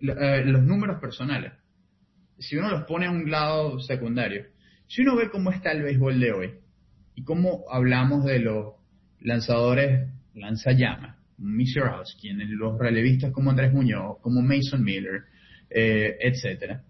los números personales, si uno los pone a un lado secundario, si uno ve cómo está el béisbol de hoy y cómo hablamos de los lanzadores lanzallamas, Misiorowski, los relevistas como Andrés Muñoz, como Mason Miller, etcétera,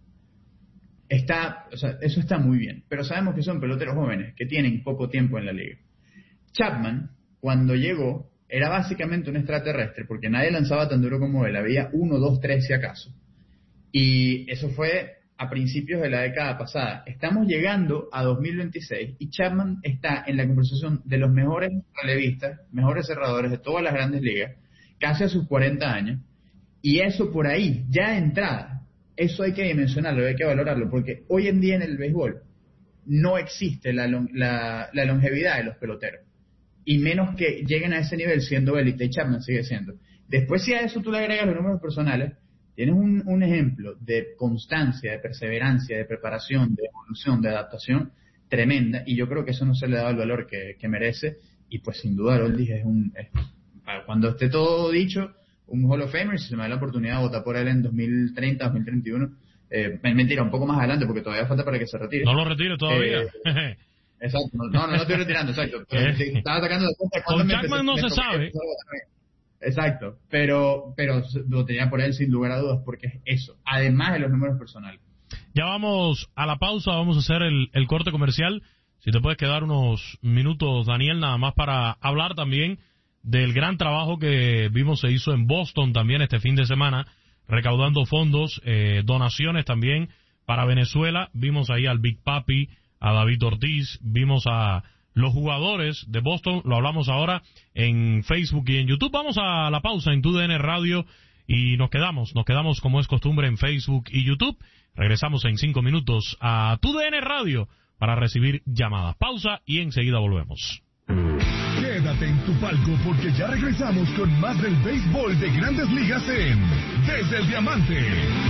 eso está muy bien, pero sabemos que son peloteros jóvenes que tienen poco tiempo en la liga. Chapman, cuando llegó, era básicamente un extraterrestre, porque nadie lanzaba tan duro como él, había 1, 2, 3 si acaso. Y eso fue a principios de la década pasada. Estamos llegando a 2026 y Chapman está en la conversación de los mejores relevistas, mejores cerradores de todas las grandes ligas, casi a sus 40 años, y eso por ahí, ya de entrada, eso hay que dimensionarlo, hay que valorarlo, porque hoy en día en el béisbol no existe la longevidad de los peloteros, y menos que lleguen a ese nivel siendo élite, y Chapman sigue siendo. Después, si a eso tú le agregas los números personales, tienes un ejemplo de constancia, de perseverancia, de preparación, de evolución, de adaptación tremenda, y yo creo que eso no se le da el valor que merece, y pues sin duda Aroldis cuando esté todo dicho, un Hall of Famer. Si se me da la oportunidad de votar por él en 2030, 2031, mentira, un poco más adelante, porque todavía falta para que se retire. No lo retire todavía. Exacto, no estoy retirando, exacto. Estaba sacando de cuenta con Chapman no se sabe. Exacto, pero lo tenía por él sin lugar a dudas, porque es eso, además de los números personales. Ya vamos a la pausa, vamos a hacer el corte comercial. Si te puedes quedar unos minutos, Daniel, nada más para hablar también del gran trabajo que vimos se hizo en Boston también este fin de semana, recaudando fondos, donaciones también para Venezuela. Vimos ahí al Big Papi, a David Ortiz, vimos a los jugadores de Boston, lo hablamos ahora en Facebook y en YouTube. Vamos a la pausa en TUDN Radio y nos quedamos como es costumbre en Facebook y YouTube. Regresamos en 5 minutos a TUDN Radio para recibir llamadas. Pausa y enseguida volvemos. Quédate en tu palco porque ya regresamos con más del béisbol de Grandes Ligas en Desde el Diamante.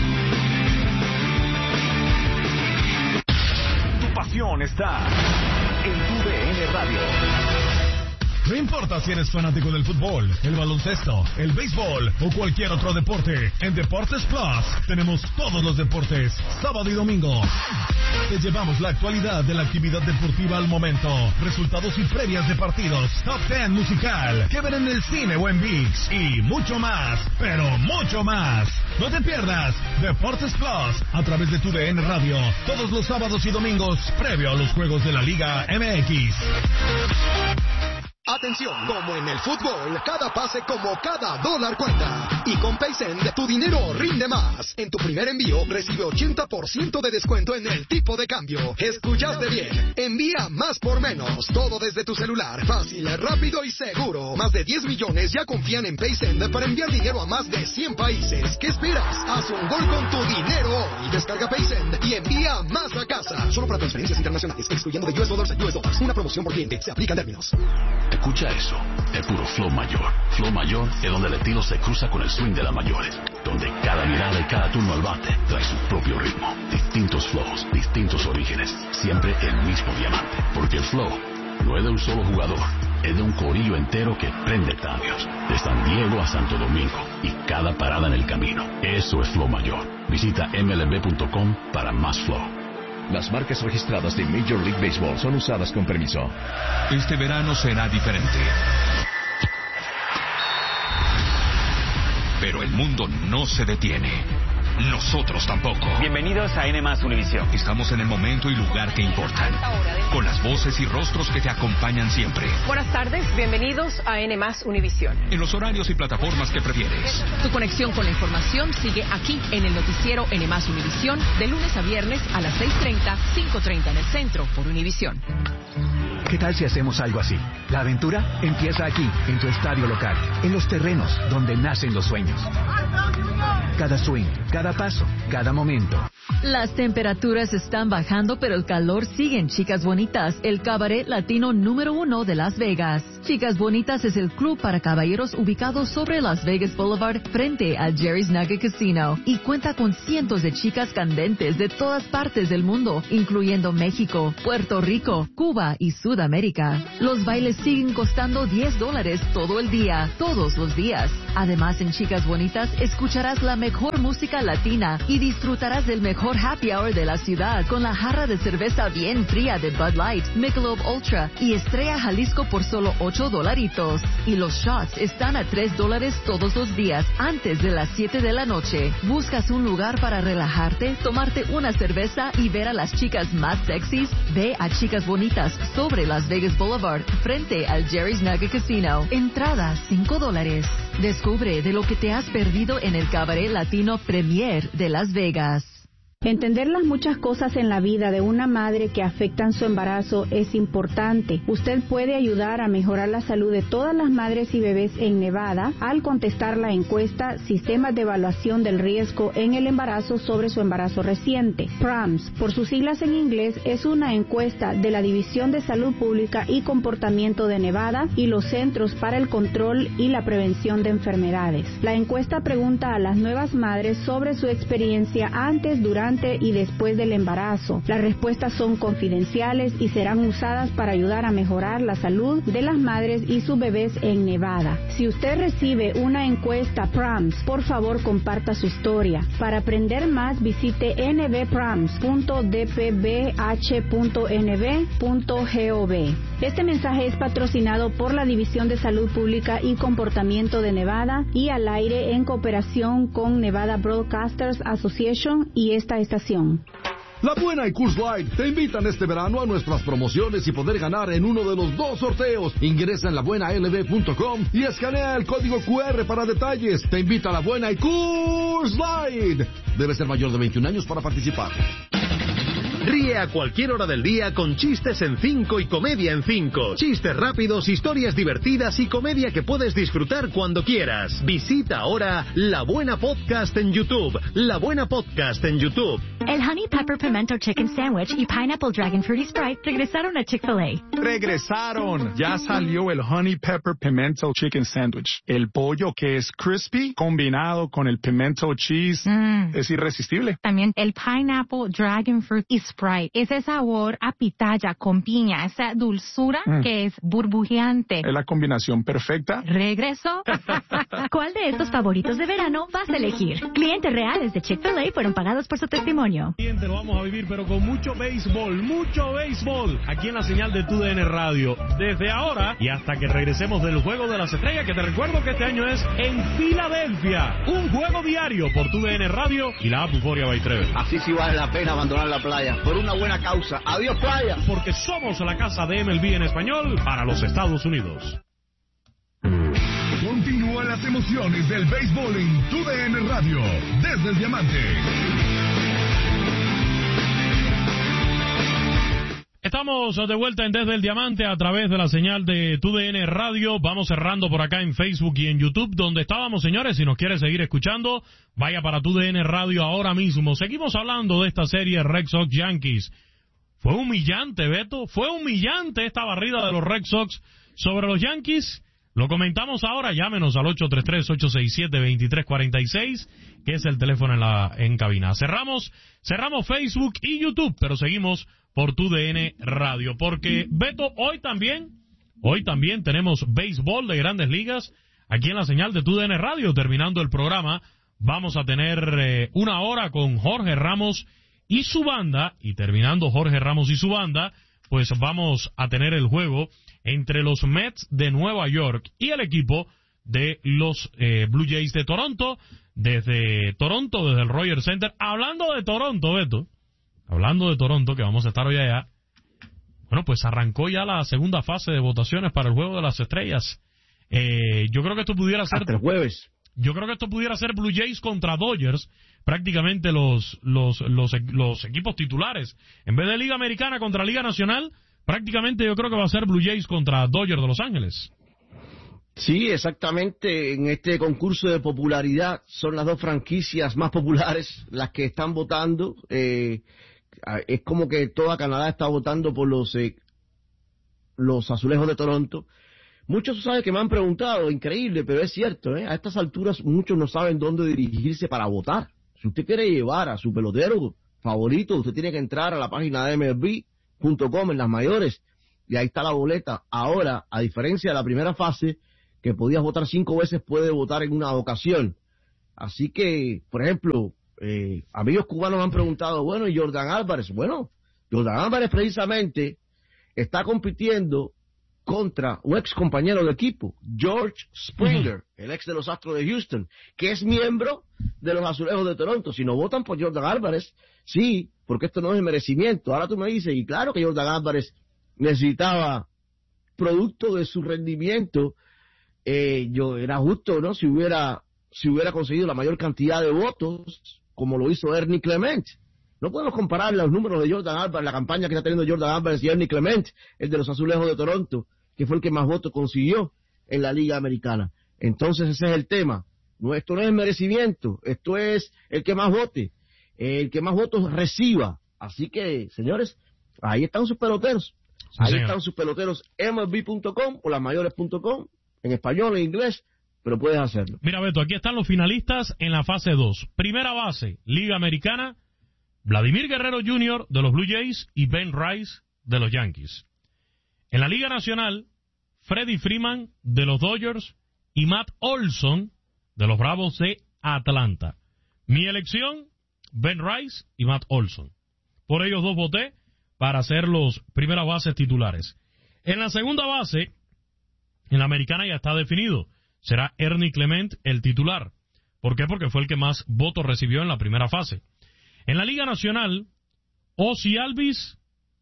Tu pasión está en TUDN Radio. No importa si eres fanático del fútbol, el baloncesto, el béisbol o cualquier otro deporte, en Deportes Plus tenemos todos los deportes, sábado y domingo. Te llevamos la actualidad de la actividad deportiva al momento, resultados y previas de partidos, top 10 musical, que ver en el cine o en ViX y mucho más, pero mucho más. No te pierdas Deportes Plus a través de TUDN Radio, todos los sábados y domingos, previo a los juegos de la Liga MX. Atención, como en el fútbol, cada pase como cada dólar cuenta. Y con PaySend, tu dinero rinde más. En tu primer envío, recibe 80% de descuento en el tipo de cambio. ¿Escuchaste bien? Envía más por menos. Todo desde tu celular. Fácil, rápido y seguro. Más de 10 millones ya confían en PaySend para enviar dinero a más de 100 países. ¿Qué esperas? Haz un gol con tu dinero hoy. Descarga PaySend y envía más a casa. Solo para transferencias internacionales, excluyendo de US Dollars a US Dollars. Una promoción por cliente. Se aplica en términos. Escucha eso, es puro flow mayor. Flow mayor es donde el estilo se cruza con el swing de las mayores, donde cada mirada y cada turno al bate trae su propio ritmo. Distintos flows, distintos orígenes, siempre el mismo diamante. Porque el flow no es de un solo jugador, es de un corillo entero que prende estadios, de San Diego a Santo Domingo y cada parada en el camino. Eso es flow mayor. Visita mlb.com para más flow. Las marcas registradas de Major League Baseball son usadas con permiso. Este verano será diferente. Pero el mundo no se detiene. Nosotros tampoco. Bienvenidos a N+ Univisión. Estamos en el momento y lugar que importan, con las voces y rostros que te acompañan siempre. Buenas tardes, bienvenidos a N+ Univisión. En los horarios y plataformas que prefieres. Tu conexión con la información sigue aquí en el noticiero N+ Univisión, de lunes a viernes a las 6:30, 5:30 en el centro por Univisión. ¿Qué tal si hacemos algo así? La aventura empieza aquí, en tu estadio local, en los terrenos donde nacen los sueños. Cada swing, cada paso, cada momento. Las temperaturas están bajando, pero el calor sigue en Chicas Bonitas, el cabaret latino número 1 de Las Vegas. Chicas Bonitas es el club para caballeros ubicado sobre Las Vegas Boulevard frente al Jerry's Nugget Casino y cuenta con cientos de chicas candentes de todas partes del mundo, incluyendo México, Puerto Rico, Cuba y Sudamérica. Los bailes siguen costando $10 todo el día, todos los días. Además, en Chicas Bonitas escucharás la mejor música latina y disfrutarás del mejor happy hour de la ciudad con la jarra de cerveza bien fría de Bud Light, Michelob Ultra y Estrella Jalisco por solo $8. Y los shots están a $3 todos los días antes de las 7 de la noche. ¿Buscas un lugar para relajarte, tomarte una cerveza y ver a las chicas más sexys? Ve a Chicas Bonitas sobre Las Vegas Boulevard frente al Jerry's Nugget Casino. Entrada $5. Descubre de lo que te has perdido en el Cabaret Latino Premier de Las Vegas. Entender las muchas cosas en la vida de una madre que afectan su embarazo es importante. Usted puede ayudar a mejorar la salud de todas las madres y bebés en Nevada al contestar la encuesta Sistemas de Evaluación del Riesgo en el Embarazo sobre su embarazo reciente. PRAMS, por sus siglas en inglés, es una encuesta de la División de Salud Pública y Comportamiento de Nevada y los Centros para el Control y la Prevención de Enfermedades. La encuesta pregunta a las nuevas madres sobre su experiencia antes, durante y después del embarazo. Las respuestas son confidenciales y serán usadas para ayudar a mejorar la salud de las madres y sus bebés en Nevada. Si usted recibe una encuesta PRAMS, por favor comparta su historia. Para aprender más, visite nbprams.dpbh.nb.gov. Este mensaje es patrocinado por la División de Salud Pública y Comportamiento de Nevada y al aire en cooperación con Nevada Broadcasters Association y esta estación. La Buena y Coors Light te invitan este verano a nuestras promociones y poder ganar en uno de los 2 sorteos. Ingresa en labuenalb.com y escanea el código QR para detalles. Te invita a La Buena y Coors Light. Debe ser mayor de 21 años para participar. Ríe a cualquier hora del día con Chistes en 5 y Comedia en 5. Chistes rápidos, historias divertidas y comedia que puedes disfrutar cuando quieras. Visita ahora La Buena Podcast en YouTube. La Buena Podcast en YouTube. El Honey Pepper Pimento Chicken Sandwich y Pineapple Dragon Fruity Sprite regresaron a Chick-fil-A. ¡Regresaron! Ya salió el Honey Pepper Pimento Chicken Sandwich. El pollo que es crispy combinado con el pimento cheese es irresistible. También el Pineapple Dragon Fruit y Sprite. Ese sabor a pitaya con piña, esa dulzura que es burbujeante. Es la combinación perfecta. ¿Regreso? ¿Cuál de estos favoritos de verano vas a elegir? Clientes reales de Chick-fil-A fueron pagados por su testimonio. Lo vamos a vivir, pero con mucho béisbol, aquí en la señal de TUDN Radio. Desde ahora y hasta que regresemos del Juego de las Estrellas, que te recuerdo que este año es en Filadelfia. Un juego diario por TUDN Radio y la app Euphoria by Trevor. Así sí vale la pena abandonar la playa, por una buena causa. ¡Adiós, playa! Porque somos la casa de MLB en español para los Estados Unidos. Continúan las emociones del béisbol en TUDN Radio, desde el Diamante. Estamos de vuelta en Desde el Diamante a través de la señal de TUDN Radio. Vamos cerrando por acá en Facebook y en YouTube, donde estábamos, señores. Si nos quiere seguir escuchando, vaya para TUDN Radio ahora mismo. Seguimos hablando de esta serie Red Sox Yankees. Fue humillante, Beto. Fue humillante esta barrida de los Red Sox sobre los Yankees. Lo comentamos ahora. Llámenos al 833-867-2346, que es el teléfono en cabina. Cerramos Facebook y YouTube, pero seguimos por TUDN Radio, porque Beto, hoy también tenemos béisbol de Grandes Ligas aquí en la señal de TUDN Radio. Terminando el programa, vamos a tener una hora con Jorge Ramos y su banda, y terminando Jorge Ramos y su banda, pues vamos a tener el juego entre los Mets de Nueva York y el equipo de los Blue Jays de Toronto, desde el Rogers Center. Hablando de Toronto, Beto, que vamos a estar hoy allá, bueno, pues arrancó ya la segunda fase de votaciones para el Juego de las Estrellas. Yo creo que esto pudiera ser... Hasta el jueves. Yo creo que esto pudiera ser Blue Jays contra Dodgers, prácticamente los equipos titulares. En vez de Liga Americana contra Liga Nacional, prácticamente yo creo que va a ser Blue Jays contra Dodgers de Los Ángeles. Sí, exactamente. En este concurso de popularidad son las dos franquicias más populares las que están votando. Es como que toda Canadá está votando por los Azulejos de Toronto, Muchos saben que me han preguntado, increíble, pero es cierto, a estas alturas muchos no saben dónde dirigirse para votar. Si usted quiere llevar a su pelotero favorito, usted tiene que entrar a la página de MLB.com en las mayores, y ahí está la boleta. Ahora, a diferencia de la primera fase, que podías votar 5 veces, puede votar en una ocasión. Así que, por ejemplo, amigos cubanos me han preguntado, bueno, ¿y Jordan Álvarez? Bueno, Jordan Álvarez precisamente está compitiendo contra un ex compañero de equipo, George Springer, el ex de los Astros de Houston, que es miembro de los Azulejos de Toronto. Si no votan por Jordan Álvarez, sí, porque esto no es merecimiento. Ahora tú me dices, y claro que Jordan Álvarez necesitaba producto de su rendimiento, yo era justo, ¿no? Si hubiera conseguido la mayor cantidad de votos, como lo hizo Ernie Clement. No podemos comparar los números de Jordan Álvarez, la campaña que está teniendo Jordan Álvarez y Ernie Clement, el de los Azulejos de Toronto, que fue el que más votos consiguió en la Liga Americana. Entonces ese es el tema. No, esto no es merecimiento, esto es el que más vote, el que más votos reciba. Así que, señores, ahí están sus peloteros. Sí, ahí señor. están sus peloteros, MLB.com o lasmayores.com, en español, en inglés, pero puedes hacerlo. Mira, Beto, aquí están los finalistas en la fase 2. Primera base, Liga Americana, Vladimir Guerrero Jr. de los Blue Jays y Ben Rice de los Yankees. En la Liga Nacional, Freddie Freeman de los Dodgers y Matt Olson de los Bravos de Atlanta. Mi elección, Ben Rice y Matt Olson. Por ellos dos voté para ser los primeras bases titulares. En la segunda base, en la Americana ya está definido. Será Ernie Clement el titular. ¿Por qué? Porque fue el que más votos recibió en la primera fase. En la Liga Nacional, Ozzie Albies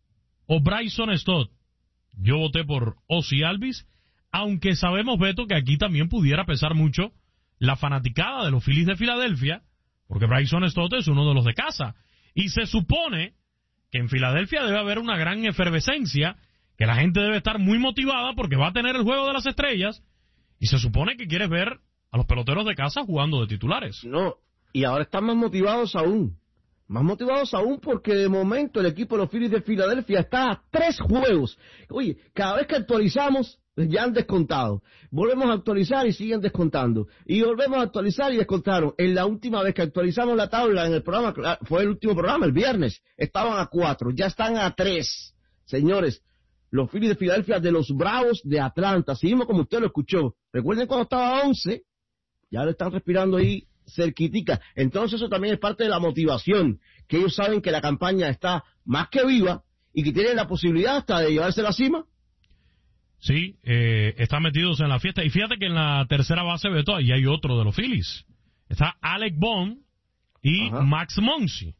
o Bryson Stott. Yo voté por Ozzie Albies, aunque sabemos, Beto, que aquí también pudiera pesar mucho la fanaticada de los Phillies de Filadelfia, porque Bryson Stott es uno de los de casa. Y se supone que en Filadelfia debe haber una gran efervescencia, que la gente debe estar muy motivada porque va a tener el Juego de las Estrellas, y se supone que quieres ver a los peloteros de casa jugando de titulares. No, y ahora están más motivados aún. Más motivados aún porque de momento el equipo de los Phillies de Filadelfia está a 3 juegos. Oye, cada vez que actualizamos, ya han descontado. Volvemos a actualizar y siguen descontando. Y volvemos a actualizar y descontaron. En la última vez que actualizamos la tabla en el programa, fue el último programa, el viernes, estaban a 4, ya están a 3. Señores, los Phillies de Filadelfia de los Bravos de Atlanta, seguimos como usted lo escuchó. Recuerden cuando estaba a 11, ya lo están respirando ahí cerquitica. Entonces eso también es parte de la motivación, que ellos saben que la campaña está más que viva y que tienen la posibilidad hasta de llevarse a la cima. Sí, están metidos en la fiesta. Y fíjate que en la tercera base, Beto, ahí hay otro de los Phillies. Está Alec Bohm y Max Muncy.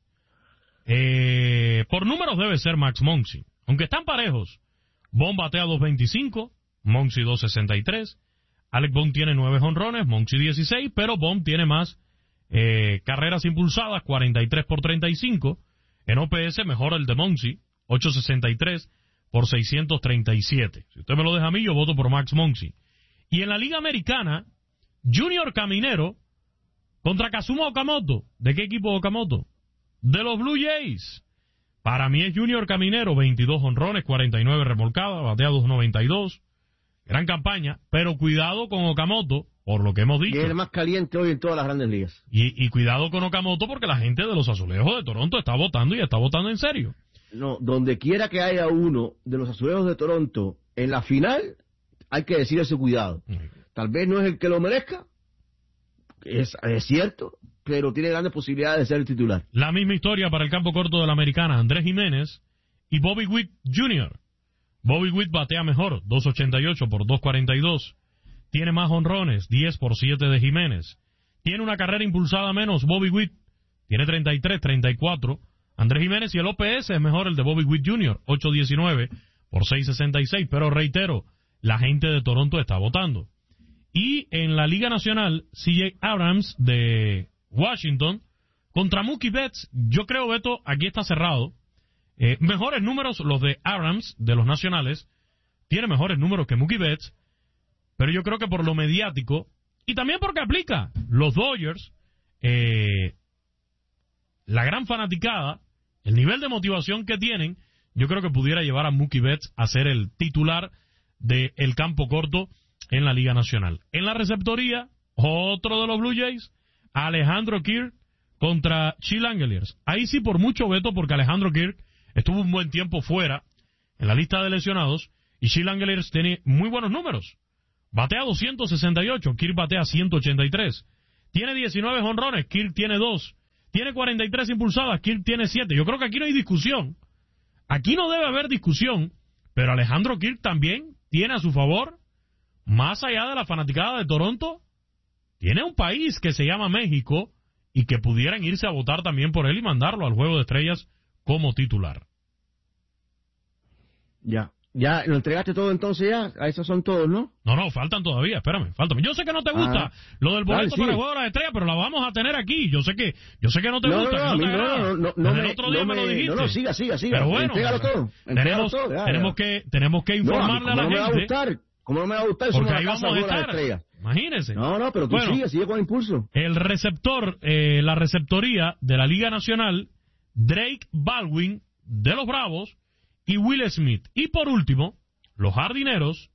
Por números debe ser Max Muncy. Aunque están parejos. Bohm batea 2.25, Muncy 2.63. Alec Bohm tiene 9 jonrones, Muncy 16, pero Bohm tiene más carreras impulsadas, 43 por 35. En OPS mejor el de Muncy, 8.63 por 637. Si usted me lo deja a mí, yo voto por Max Muncy. Y en la Liga Americana, Junior Caminero contra Kazuma Okamoto. ¿De qué equipo Okamoto? De los Blue Jays. Para mí es Junior Caminero, 22 jonrones, 49 remolcadas, batea 2.92. Gran campaña, pero cuidado con Okamoto, por lo que hemos dicho. Y es el más caliente hoy en todas las grandes ligas. Y cuidado con Okamoto porque la gente de los Azulejos de Toronto está votando y está votando en serio. No, donde quiera que haya uno de los Azulejos de Toronto en la final, hay que decir ese cuidado. Tal vez no es el que lo merezca, es cierto, pero tiene grandes posibilidades de ser el titular. La misma historia para el campo corto de la Americana, Andrés Jiménez y Bobby Witt Jr. Bobby Witt batea mejor, 2.88 por 2.42. Tiene más jonrones, 10 por 7 de Jiménez. Tiene una carrera impulsada menos, Bobby Witt. Tiene 33, 34. Andrés Jiménez, y el OPS es mejor el de Bobby Witt Jr., 8.19 por 6.66. Pero reitero, la gente de Toronto está votando. Y en la Liga Nacional, C.J. Abrams de Washington contra Mookie Betts. Yo creo, Beto, aquí está cerrado. Mejores números los de Abrams, de los nacionales. Tiene mejores números que Mookie Betts. Pero yo creo que por lo mediático, y también porque aplica los Dodgers, la gran fanaticada, el nivel de motivación que tienen, yo creo que pudiera llevar a Mookie Betts a ser el titular del campo corto en la Liga Nacional. En la receptoría, otro de los Blue Jays, Alejandro Kirk contra Shea Langeliers. Ahí sí por mucho, Beto, porque Alejandro Kirk estuvo un buen tiempo fuera en la lista de lesionados y Shea Langeliers tiene muy buenos números. Batea 268, Kirk batea 183. Tiene 19 jonrones, Kirk tiene 2. Tiene 43 impulsadas, Kirk tiene 7. Yo creo que aquí no hay discusión. Aquí no debe haber discusión, pero Alejandro Kirk también tiene a su favor, más allá de la fanaticada de Toronto, tiene un país que se llama México y que pudieran irse a votar también por él y mandarlo al Juego de Estrellas como titular. Ya, ¿lo entregaste todo entonces ya? Esos son todos, ¿no? No, faltan todavía, espérame, faltan. Yo sé que no te gusta lo del boleto para el Juego de las Estrellas, pero la vamos a tener aquí. Yo sé que no te gusta, el otro día me lo dijiste. No, siga. Pero bueno, tenemos que informarle a la gente. ¿Cómo no me va a gustar? Porque ahí vamos a estar. Imagínense. No, pero tú sigue con impulso. El receptor, la receptoría de la Liga Nacional, Drake Baldwin, de los Bravos, y Will Smith. Y por último, los jardineros,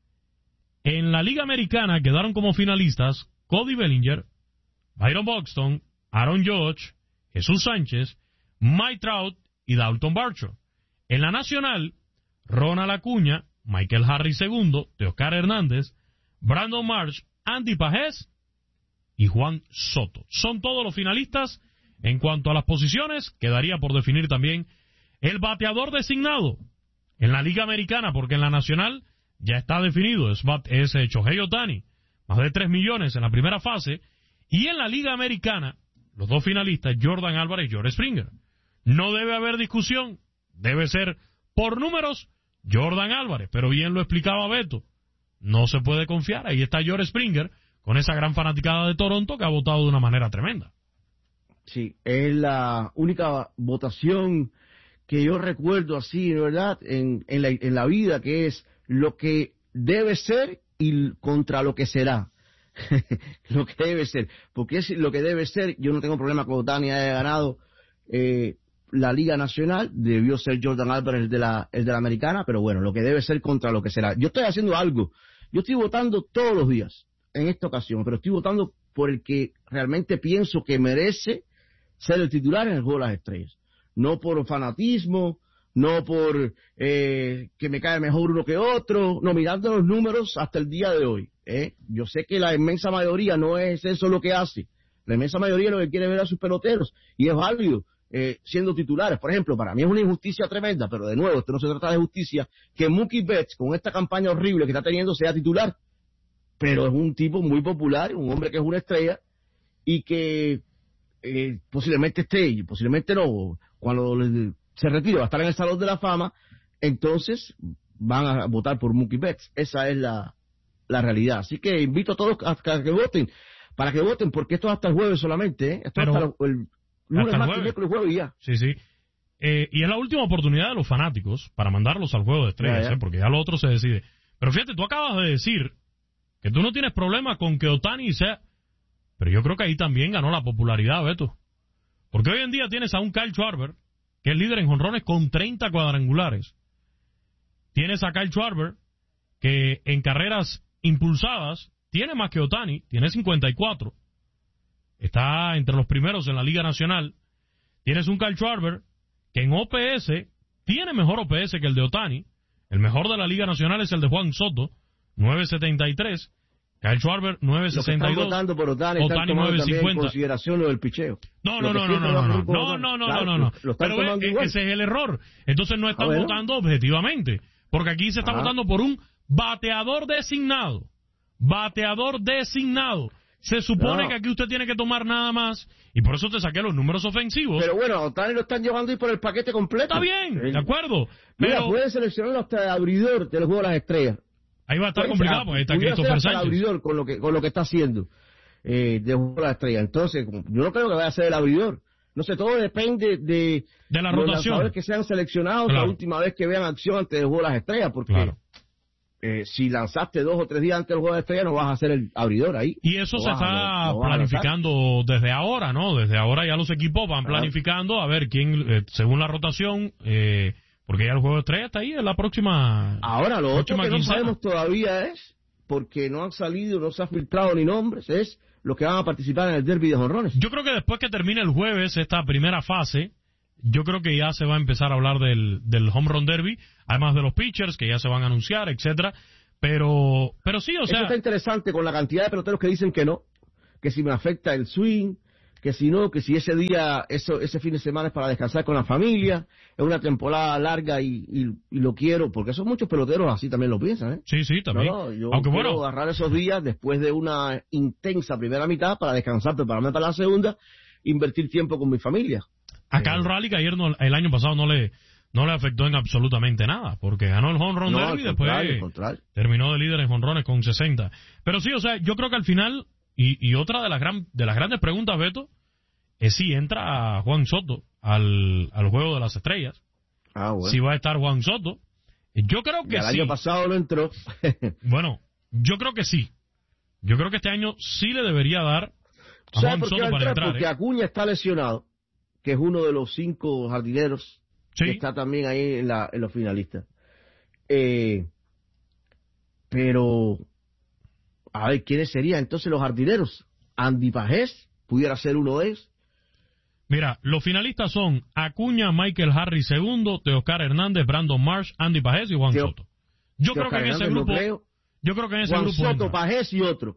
en la Liga Americana quedaron como finalistas Cody Bellinger, Byron Buxton, Aaron Judge, Jesús Sánchez, Mike Trout y Dalton Varsho. En la Nacional, Ronald Acuña, Michael Harris II, Teoscar Hernández, Brandon Marsh, Andy Pajés y Juan Soto. Son todos los finalistas. En cuanto a las posiciones, quedaría por definir también el bateador designado en la Liga Americana, porque en la Nacional ya está definido, es Shohei Ohtani, más de 3 millones en la primera fase, y en la Liga Americana, los dos finalistas, Jordan Álvarez y George Springer. No debe haber discusión, debe ser por números Jordan Álvarez, pero bien lo explicaba Beto, no se puede confiar, ahí está George Springer, con esa gran fanaticada de Toronto que ha votado de una manera tremenda. Sí, es la única votación que yo recuerdo así, ¿verdad?, en la vida, que es lo que debe ser y contra lo que será. Lo que debe ser. Porque es lo que debe ser. Yo no tengo problema con Ohtani haya ganado la Liga Nacional. Debió ser Jordan Álvarez el de la Americana, pero bueno, lo que debe ser contra lo que será. Yo estoy haciendo algo. Yo estoy votando todos los días en esta ocasión, pero estoy votando por el que realmente pienso que merece ser el titular en el Juego de las Estrellas. No por fanatismo, no por que me cae mejor uno que otro, no, mirando los números hasta el día de hoy. Yo sé que la inmensa mayoría no es eso lo que hace. La inmensa mayoría lo que quiere ver a sus peloteros, y es válido siendo titulares. Por ejemplo, para mí es una injusticia tremenda, pero de nuevo, esto no se trata de justicia, que Mookie Betts, con esta campaña horrible que está teniendo, sea titular. Pero es un tipo muy popular, un hombre que es una estrella, y que posiblemente esté, y posiblemente no, cuando se retire va a estar en el Salón de la Fama, entonces van a votar por Mookie Betts. Esa es la realidad. Así que invito a todos a que voten, porque esto es hasta el jueves solamente, Esto es hasta el lunes, martes, miércoles, jueves y ya. Sí. Y es la última oportunidad de los fanáticos para mandarlos al Juego de Estrellas, porque ya lo otro se decide. Pero fíjate, tú acabas de decir que tú no tienes problema con que Ohtani sea... Pero yo creo que ahí también ganó la popularidad, Beto. Porque hoy en día tienes a un Kyle Schwarber, que es líder en jonrones con 30 cuadrangulares. Tienes a Kyle Schwarber, que en carreras impulsadas tiene más que Ohtani, tiene 54. Está entre los primeros en la Liga Nacional. Tienes un Kyle Schwarber, que en OPS tiene mejor OPS que el de Ohtani. El mejor de la Liga Nacional es el de Juan Soto, 9.73. Kyle Schwarber, 9.62. Están votando por Ohtani, están tomando también en consideración lo del picheo. No. Pero ese es el error. Entonces no están votando objetivamente. Porque aquí se está votando por un bateador designado. Se supone que aquí usted tiene que tomar nada más, y por eso te saqué los números ofensivos. Pero bueno, a Ohtani lo están llevando ahí por el paquete completo. Está bien, de acuerdo. Mira, puede seleccionarlo hasta el abridor del Juego de las Estrellas. Ahí va a estar complicado, porque ahí está Christopher Sánchez. El abridor con lo que está haciendo del Juego de las Estrellas. Entonces, yo no creo que vaya a ser el abridor. No sé, todo depende de la los rotación. lanzadores que sean seleccionados la última vez que vean acción antes del Juego de las Estrellas, porque si lanzaste 2 o 3 días antes del Juego de las Estrellas, no vas a ser el abridor ahí. Y eso se está planificando desde ahora, ¿no? Desde ahora ya los equipos van planificando a ver quién, según la rotación, Porque ya el juego de estrella está ahí en la próxima. Ahora, lo otro que no quincena. sabemos todavía es, porque no han salido, no se ha filtrado ni nombres, es los que van a participar en el derby de jonrones. Yo creo que después que termine el jueves esta primera fase, yo creo que ya se va a empezar a hablar del home run derby, además de los pitchers que ya se van a anunciar, etcétera. Pero sí, o sea. Eso está interesante con la cantidad de peloteros que dicen que no, que si me afecta el swing, que si no, que si ese día, ese fin de semana es para descansar con la familia, es una temporada larga y lo quiero, porque son muchos peloteros así también lo piensan, ¿eh? Sí, también. Yo aunque quiero bueno, agarrar esos días después de una intensa primera mitad para descansar, prepararme para la segunda, invertir tiempo con mi familia. Acá el rally que ayer el año pasado no le afectó en absolutamente nada, porque ganó el home run derby y después terminó de líder en jonrones con 60. Pero sí, o sea, yo creo que al final, y otra de las grandes preguntas, Beto, es si entra Juan Soto al Juego de las Estrellas. Bueno. Si va a estar Juan Soto. Yo creo que el sí. El año pasado no entró. Bueno, yo creo que sí. Yo creo que este año sí le debería dar a Juan Soto para entrar. Porque Acuña está lesionado, que es uno de los 5 jardineros que está también ahí en los finalistas. Pero, a ver, ¿quiénes serían entonces los jardineros? Andy Pajés pudiera ser uno de ellos. Mira, los finalistas son Acuña, Michael Harris segundo, Teoscar Hernández, Brandon Marsh, Andy Pajés y Juan Soto. Yo creo que en ese grupo Juan Soto, Pajés y otro.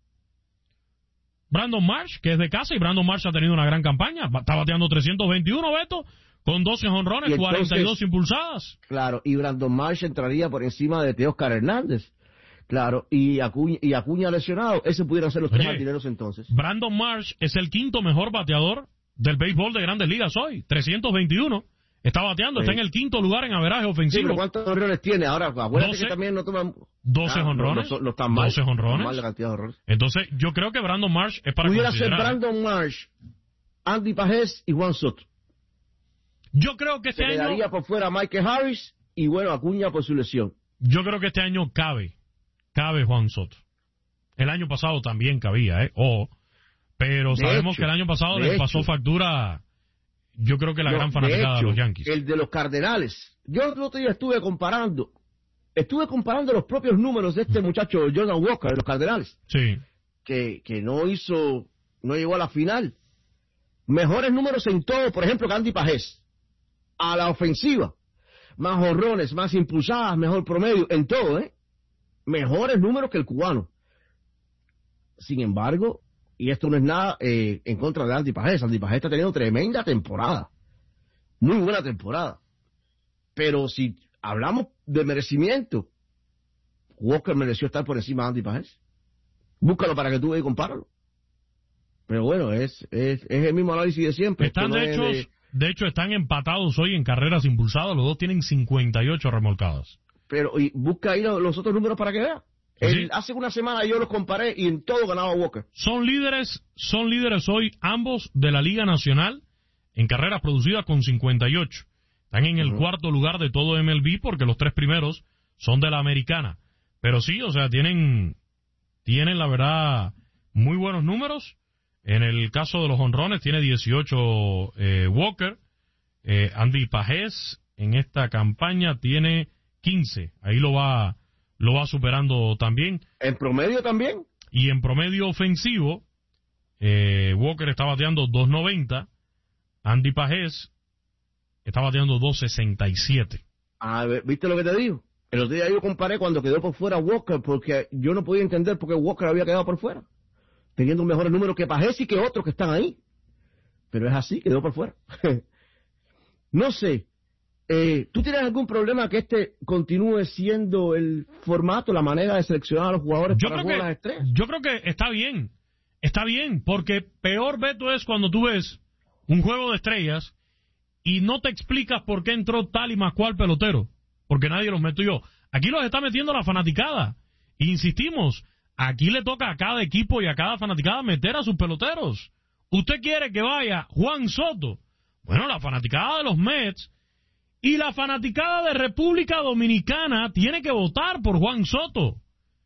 Brandon Marsh, que es de casa, y Brandon Marsh ha tenido una gran campaña. Está bateando 321, Beto, con 12 jonrones, entonces, 42 impulsadas. Claro, y Brandon Marsh entraría por encima de Teoscar Hernández. Claro, y Acuña lesionado. Ese pudieran ser los 3 jardineros entonces. Brandon Marsh es el 5º mejor bateador del béisbol de Grandes Ligas hoy. 321. Está bateando, está en el 5º lugar en averaje ofensivo. Sí, pero ¿cuántos jonrones tiene? Ahora, acuérdate que también no toman... 12 jonrones. No están mal. 12 jonrones. Mal la cantidad de jonrones. Entonces, yo creo que Brandon Marsh es para pudiera considerar. Ser Brandon Marsh, Andy Pajés y Juan Soto. Yo creo que este año... quedaría por fuera Michael Harris y, bueno, Acuña por su lesión. Yo creo que este año cabe Juan Soto. El año pasado también cabía, pero sabemos que el año pasado le pasó factura, yo creo que la gran fanaticada de los Yankees. El de los Cardenales. Yo el otro día estuve comparando los propios números de este muchacho Jordan Walker de los Cardenales. Sí. Que no llegó a la final. Mejores números en todo, por ejemplo, que Andy Pajés. A la ofensiva. Más jonrones, más impulsadas, mejor promedio, en todo, mejores números que el cubano. Sin embargo, y esto no es nada en contra de Andy Pajés. Andy Pajés está teniendo tremenda temporada. Muy buena temporada. Pero si hablamos de merecimiento, Walker mereció estar por encima de Andy Pajés. Búscalo para que tú veas y compáralo. Pero bueno, es el mismo análisis de siempre. Están de hecho, están empatados hoy en carreras impulsadas. Los dos tienen 58 remolcadas. Pero y busca ahí los otros números para que veas. ¿Sí? Hace una semana yo los comparé y en todo ganaba Walker. Son líderes hoy ambos de la Liga Nacional en carreras producidas con 58. Están en el 4º lugar de todo MLB porque los 3 primeros son de la Americana. Pero sí, o sea, tienen la verdad muy buenos números. En el caso de los jonrones tiene 18 Walker. Andy Pajés en esta campaña tiene 15. Ahí lo va superando también. ¿En promedio también? Y en promedio ofensivo, Walker está bateando 2.90. Andy Pajés está bateando 2.67. ¿Viste lo que te digo? El otro día yo comparé cuando quedó por fuera Walker, porque yo no podía entender por qué Walker había quedado por fuera, teniendo un mejor número que Pajés y que otros que están ahí. Pero es así, quedó por fuera. No sé. ¿Tú tienes algún problema que este continúe siendo el formato, la manera de seleccionar a los jugadores para jugar las estrellas? Yo creo que está bien, porque peor, Beto, es cuando tú ves un juego de estrellas y no te explicas por qué entró tal y más cual pelotero, porque nadie los metió. Aquí los está metiendo la fanaticada. Insistimos, aquí le toca a cada equipo y a cada fanaticada meter a sus peloteros. ¿Usted quiere que vaya Juan Soto? Bueno, la fanaticada de los Mets y la fanaticada de República Dominicana tiene que votar por Juan Soto.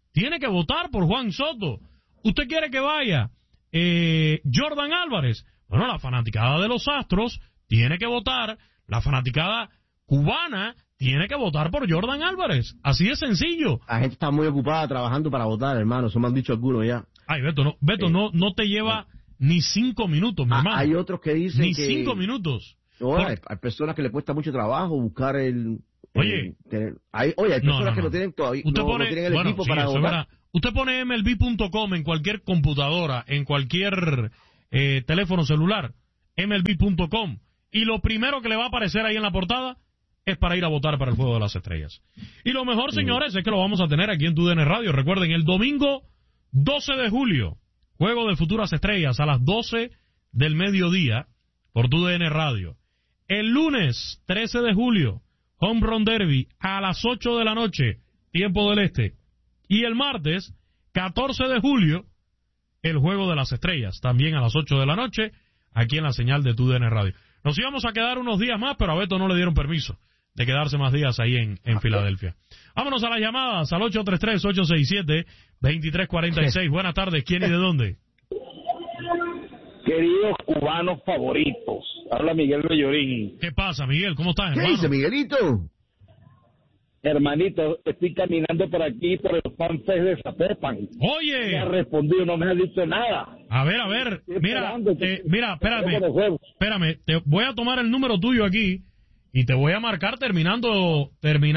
¿Usted quiere que vaya Jordan Álvarez? Bueno, la fanaticada de los Astros tiene que votar. La fanaticada cubana tiene que votar por Jordan Álvarez. Así de sencillo. La gente está muy ocupada trabajando para votar, hermano. Eso me han dicho algunos ya. Ay, Beto, no te lleva ni 5 minutos, mi hermano. Hay otros que dicen ni 5 minutos. No, hay personas que le cuesta mucho trabajo buscar el... hay personas que no tienen todavía, no tienen el equipo para votar. Usted pone MLB.com en cualquier computadora, en cualquier teléfono celular, MLB.com, y lo primero que le va a aparecer ahí en la portada es para ir a votar para el Juego de las Estrellas. Y lo mejor, señores, es que lo vamos a tener aquí en TUDN Radio. Recuerden, el domingo 12 de julio, Juego de Futuras Estrellas a las 12 del mediodía por TUDN Radio. El lunes 13 de julio, Home Run Derby a las 8 de la noche, tiempo del este. Y el martes 14 de julio, el Juego de las Estrellas, también a las 8 de la noche, aquí en la señal de TUDN Radio. Nos íbamos a quedar unos días más, pero a Beto no le dieron permiso de quedarse más días ahí en Filadelfia. Vámonos a las llamadas al 833-867-2346. Buenas tardes, ¿quién y de dónde? Queridos cubanos favoritos, habla Miguel Bellorín. ¿Qué pasa, Miguel? ¿Cómo estás, hermano? ¿Qué dice, Miguelito? Hermanito, estoy caminando por aquí, por el FanFest de Zapopan. ¡Oye! No me ha respondido, no me ha dicho nada. A ver, mira, espérame, te voy a tomar el número tuyo aquí y te voy a marcar terminando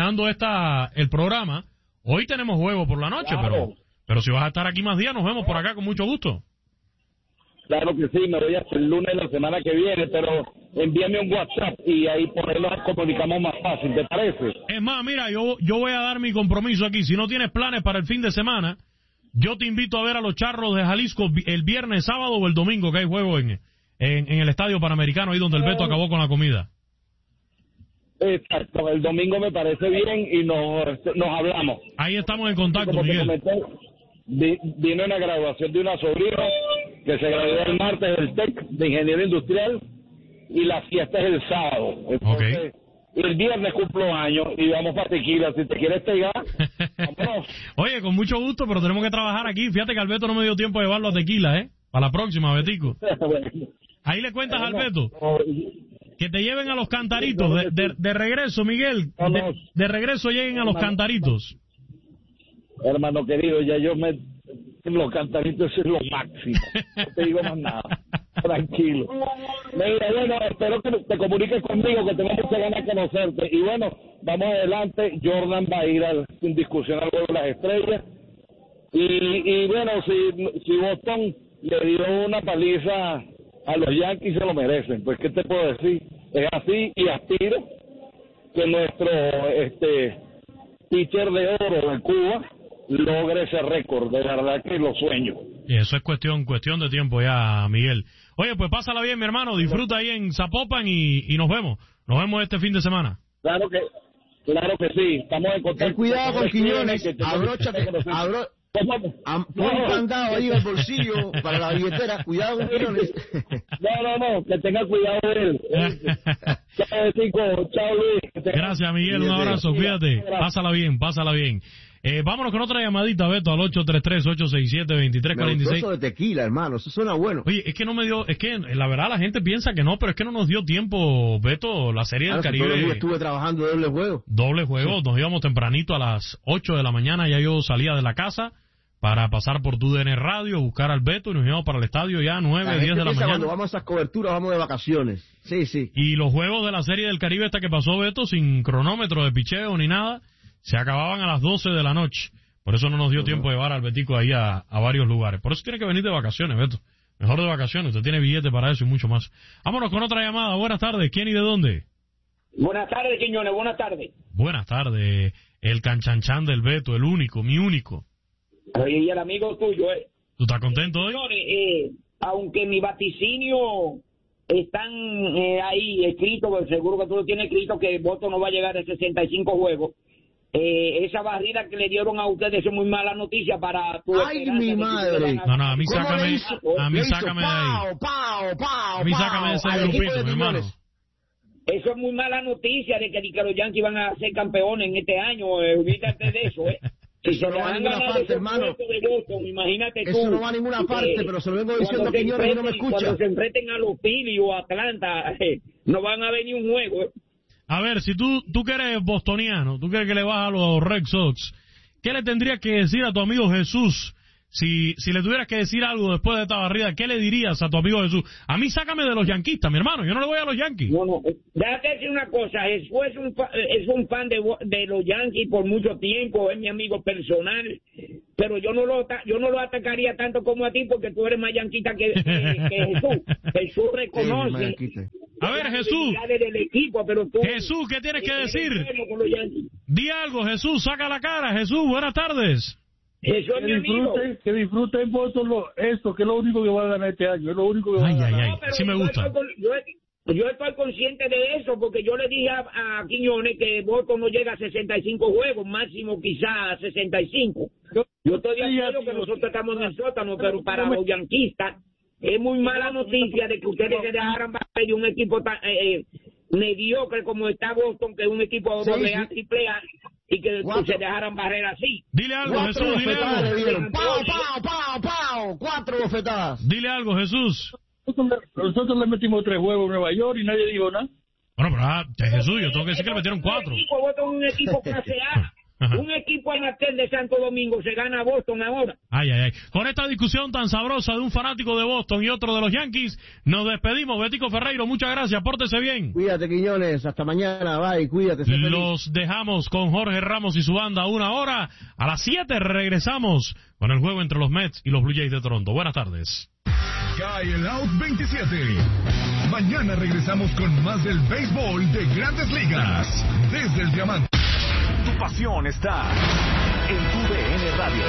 el programa. Hoy tenemos juego por la noche, claro. pero si vas a estar aquí más días, nos vemos por acá con mucho gusto. Claro que sí, me voy hasta el lunes de la semana que viene, pero envíame un WhatsApp y ahí por ahí nos comunicamos más fácil, ¿te parece? Es más, mira, yo voy a dar mi compromiso aquí. Si no tienes planes para el fin de semana, yo te invito a ver a los Charros de Jalisco el viernes, sábado o el domingo, que hay juego en el Estadio Panamericano, ahí donde el Beto acabó con la comida. Exacto, el domingo me parece bien y nos hablamos. Ahí estamos en contacto, como Miguel. Te comenté, vino en la graduación de una sobrina que se graduó el martes del TEC de Ingeniero Industrial y la fiesta es el sábado. Entonces, el viernes cumplo años y vamos para Tequila. Si te quieres pegar, vámonos. Oye, con mucho gusto, pero tenemos que trabajar aquí. Fíjate que al Beto no me dio tiempo de llevarlo a Tequila, Para la próxima, Betico. Ahí le cuentas al Beto que te lleven a los Cantaritos. De regreso, Miguel. De regreso lleguen a los Cantaritos. Hermano querido, ya los Cantaritos es lo máximo. No te digo más nada. Tranquilo. Mira, bueno, espero que te comuniques conmigo, que tengo mucha ganas de conocerte. Y bueno, vamos adelante. Jordan va a ir sin discusión al Juego de las Estrellas. Y bueno, si Boston le dio una paliza a los Yankees, se lo merecen. Pues, ¿qué te puedo decir? Es así, y aspiro que nuestro pitcher de oro de Cuba logre ese récord. De verdad que lo sueño. Y eso es cuestión de tiempo ya, Miguel. Oye, pues pásala bien, mi hermano, disfruta ahí en Zapopan y nos vemos este fin de semana. Claro que sí, estamos en contacto. Ten cuidado con Quiñones, abróchate, pon un candado ahí en el bolsillo para la billetera, cuidado con Quiñones. No, que tenga cuidado de él. Chao, chicos, chao Luis. Gracias, Miguel, un abrazo, cuídate, pásala bien. Vámonos con otra llamadita, Beto, al 833-867-2346. Eso de Tequila, hermano, eso suena bueno. Oye, es que la verdad la gente piensa que no, pero es que no nos dio tiempo, Beto, la Serie del Caribe. Yo estuve trabajando doble juego, nos íbamos tempranito a las 8 de la mañana, ya yo salía de la casa para pasar por TUDN Radio, buscar al Beto y nos íbamos para el estadio ya a 9, 10 de la mañana. Cuando vamos a esas coberturas, vamos de vacaciones. Sí. Y los juegos de la Serie del Caribe esta que pasó, Beto, sin cronómetro de picheo ni nada, se acababan a las 12 de la noche. Por eso no nos dio tiempo de llevar al Betico ahí a varios lugares. Por eso tiene que venir de vacaciones, Beto. Mejor de vacaciones, usted tiene billete para eso y mucho más. Vámonos con otra llamada. Buenas tardes, ¿quién y de dónde? Buenas tardes, Quiñones, buenas tardes. Buenas tardes, el canchanchan del Beto, el único, mi único. Y el amigo tuyo, ¿Tú estás contento hoy? Señores, aunque mi vaticinio están ahí escritos, seguro que tú lo tienes escrito, que el voto no va a llegar a 65 juegos. Esa barrida que le dieron a ustedes es muy mala noticia para tu ¡ay, mi madre! No, a mí sácame de ahí. A mí sácame de ese grupito, mi hermano. Eso es muy mala noticia de que los Yankees van a ser campeones en este año. Olvídate de eso, Si eso no va a ninguna parte, hermano. Imagínate tú. Eso no va a ninguna parte, pero se lo vengo diciendo, Quiñones, y no me escucha. Cuando se enfrenten a los Phillies o Atlanta, no van a venir un juego, A ver, si tú que eres bostoniano, tú crees que le vas a los Red Sox, ¿qué le tendrías que decir a tu amigo Jesús? Si le tuvieras que decir algo después de esta barrida, ¿qué le dirías a tu amigo Jesús? A mí sácame de los yanquistas, mi hermano, yo no le voy a los Yankees. No, déjate decir una cosa, Jesús es un fan de los Yankees por mucho tiempo, es mi amigo personal, pero yo no lo atacaría tanto como a ti porque tú eres más yanquista que Jesús. Jesús reconoce. A ver, Jesús. Del equipo, pero tú, Jesús, ¿qué tienes que decir? Di algo, Jesús, saca la cara. Jesús, buenas tardes. Eso es mi amigo. Que disfruten Boston esto, que es lo único que va a ganar este año. Es lo único que va a ganar. Ay, sí me gusta. Yo estoy consciente de eso, porque yo le dije a Quiñones que Boston no llega a 65 juegos, máximo quizás a 65. Yo estoy de acuerdo que nosotros estamos en el sótano, pero para los yanquistas es muy mala noticia de que ustedes se dejaran bajar de un equipo tan mediocre como está Boston, que es un equipo doble A, triple A, y que se dejaran barrer así. Dile algo, Jesús, dile algo. ¡Pau! 4 bofetadas. Dile algo, Jesús. Nosotros le metimos 3 juegos en Nueva York y nadie dijo nada. Bueno, pero Jesús, yo tengo que decir que le metieron 4. Un equipo clase A. Un equipo amateur de Santo Domingo se gana a Boston ahora. Ay. Con esta discusión tan sabrosa de un fanático de Boston y otro de los Yankees, nos despedimos. Betico Ferreiro, muchas gracias, pórtese bien. Cuídate, Quiñones, hasta mañana, bye, cuídate. Los dejamos con Jorge Ramos y su banda 1 hora. A las 7 regresamos con el juego entre los Mets y los Blue Jays de Toronto. Buenas tardes. Cae el Out 27. Mañana regresamos con más del béisbol de Grandes Ligas. Desde el Diamante. Tu pasión está en TUDN Radio.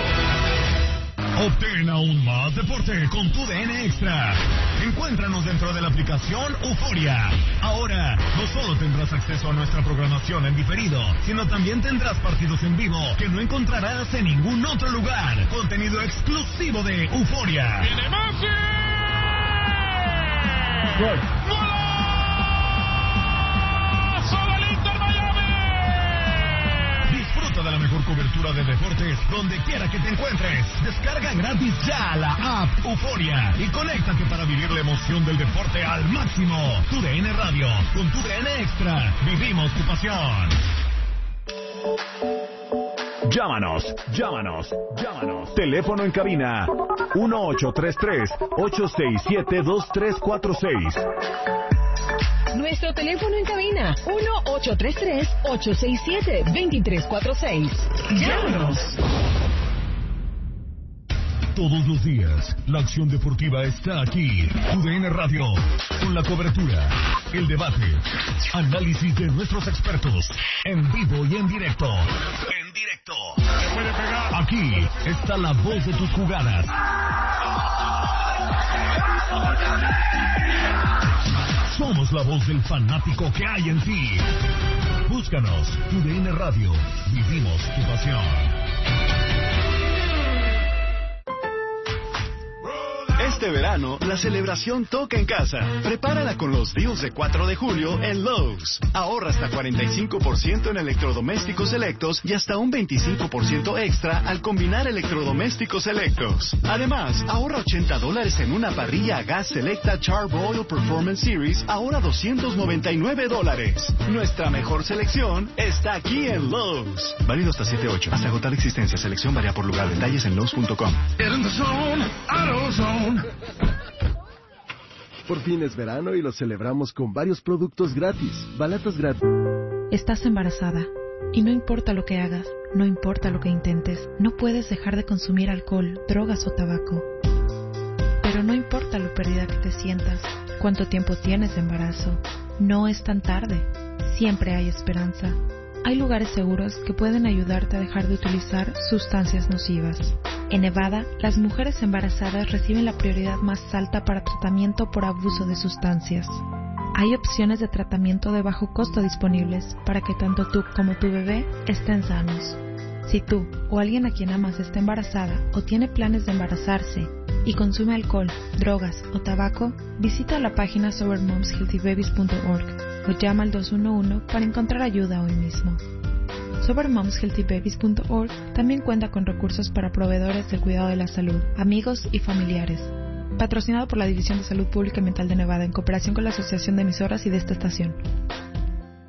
Obtén aún más deporte con TUDN Extra. Encuéntranos dentro de la aplicación Euforia. Ahora, no solo tendrás acceso a nuestra programación en diferido, sino también tendrás partidos en vivo que no encontrarás en ningún otro lugar. Contenido exclusivo de Euforia. ¡Viene Messi! ¡Gol! Disfruta de la mejor cobertura de deportes donde quiera que te encuentres. Descarga gratis ya la app Euforia y conéctate para vivir la emoción del deporte al máximo. TUDN Radio, con TUDN Extra, vivimos tu pasión. Llámanos. Teléfono en cabina 1833-867-2346. Nuestro teléfono en cabina, 1-833-867-2346. Llámanos. Todos los días, la acción deportiva está aquí. TUDN Radio, con la cobertura, el debate, análisis de nuestros expertos, en vivo y en directo. Aquí está la voz de tus jugadas. Somos la voz del fanático que hay en ti. Búscanos, TUDN Radio. Vivimos tu pasión. Este verano, la celebración toca en casa. Prepárala con los deals de 4 de julio en Lowe's. Ahorra hasta 45% en electrodomésticos selectos y hasta un 25% extra al combinar electrodomésticos selectos. Además, ahorra $80 en una parrilla a gas selecta Char-Broil Performance Series, ahora $299. Nuestra mejor selección está aquí en Lowe's. Válido hasta 7/8. Hasta agotar existencia. Selección varía por lugar. Detalles en Lowe's.com. Por fin es verano y lo celebramos con varios productos gratis, balatas gratis. Estás embarazada y no importa lo que hagas, no importa lo que intentes, no puedes dejar de consumir alcohol, drogas o tabaco. Pero no importa lo perdida que te sientas, cuánto tiempo tienes de embarazo, no es tan tarde, siempre hay esperanza. Hay lugares seguros que pueden ayudarte a dejar de utilizar sustancias nocivas. En Nevada, las mujeres embarazadas reciben la prioridad más alta para tratamiento por abuso de sustancias. Hay opciones de tratamiento de bajo costo disponibles para que tanto tú como tu bebé estén sanos. Si tú o alguien a quien amas está embarazada o tiene planes de embarazarse y consume alcohol, drogas o tabaco, visita la página sobermomshealthybabies.org o llama al 211 para encontrar ayuda hoy mismo. SoberMomsHealthyBabies.org también cuenta con recursos para proveedores del cuidado de la salud, amigos y familiares. Patrocinado por la División de Salud Pública y Mental de Nevada en cooperación con la Asociación de Emisoras y de esta estación.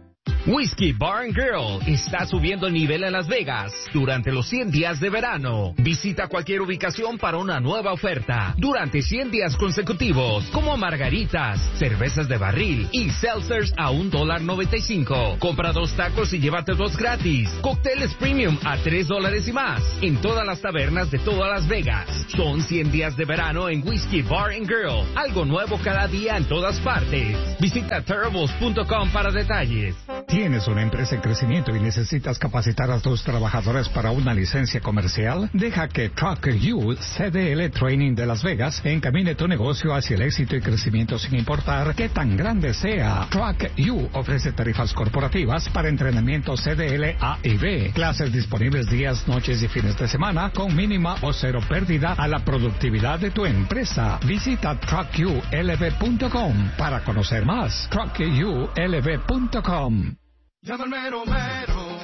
Whiskey Bar & Grill está subiendo el nivel en Las Vegas durante los 100 días de verano. Visita cualquier ubicación para una nueva oferta durante 100 días consecutivos, como margaritas, cervezas de barril y seltzers a $1.95. Compra 2 tacos y llévate 2 gratis. Cócteles premium a $3 y más en todas las tabernas de todas Las Vegas. Son 100 días de verano en Whiskey Bar & Grill. Algo nuevo cada día en todas partes. Visita terribles.com para detalles. ¿Tienes una empresa en crecimiento y necesitas capacitar a tus trabajadores para una licencia comercial? Deja que Truck You CDL Training de Las Vegas encamine tu negocio hacia el éxito y crecimiento sin importar qué tan grande sea. Truck You ofrece tarifas corporativas para entrenamiento CDL A y B. Clases disponibles días, noches y fines de semana con mínima o cero pérdida a la productividad de tu empresa. Visita truckyoulv.com para conocer más. truckyoulv.com. Llama al mero mero,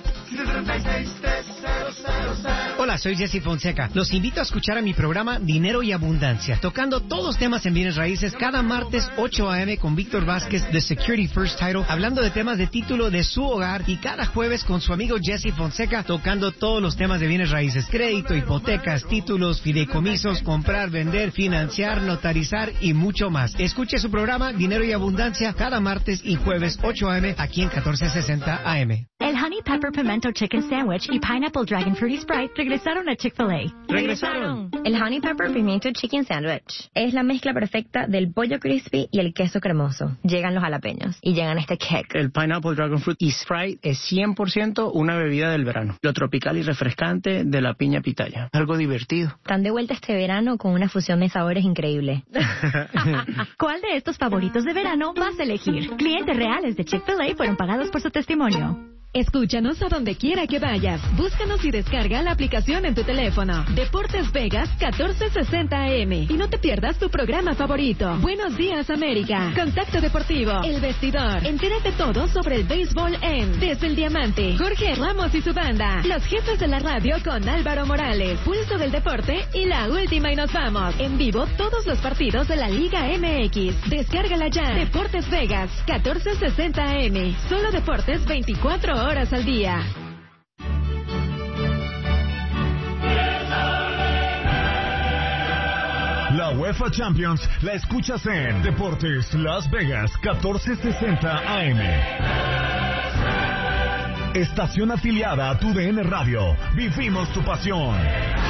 736-3000. Hola, soy Jesse Fonseca. Los invito a escuchar a mi programa Dinero y Abundancia, tocando todos los temas en bienes raíces cada martes 8 a.m. con Víctor Vázquez de Security First Title, hablando de temas de título de su hogar, y cada jueves con su amigo Jesse Fonseca, tocando todos los temas de bienes raíces: crédito, hipotecas, títulos, fideicomisos, comprar, vender, financiar, notarizar y mucho más. Escuche su programa Dinero y Abundancia cada martes y jueves 8 a.m. aquí en 1460 AM. El Honey Pepper Pimento Chicken Sandwich y Pineapple Dragon Fruity Sprite regresaron a Chick-fil-A. ¡Regresaron! El Honey Pepper Pimiento Chicken Sandwich es la mezcla perfecta del pollo crispy y el queso cremoso. Llegan los jalapeños y llegan este kick. El Pineapple Dragon Fruit y Sprite es 100% una bebida del verano. Lo tropical y refrescante de la piña pitaya. Algo divertido. Están de vuelta este verano con una fusión de sabores increíble. ¿Cuál de estos favoritos de verano vas a elegir? Clientes reales de Chick-fil-A fueron pagados por su testimonio. Escúchanos a donde quiera que vayas. Búscanos y descarga la aplicación en tu teléfono. Deportes Vegas 1460 AM. Y no te pierdas tu programa favorito. Buenos días, América. Contacto Deportivo. El Vestidor. Entérate todo sobre el béisbol en Desde el Diamante. Jorge Ramos y su banda. Los jefes de la radio con Álvaro Morales. Pulso del Deporte y la última y nos vamos. En vivo todos los partidos de la Liga MX. Descárgala ya. Deportes Vegas 1460 AM. Solo deportes 24 horas al día. La UEFA Champions la escuchas en Deportes Las Vegas 1460 AM. Estación afiliada a tu DN Radio. Vivimos tu pasión.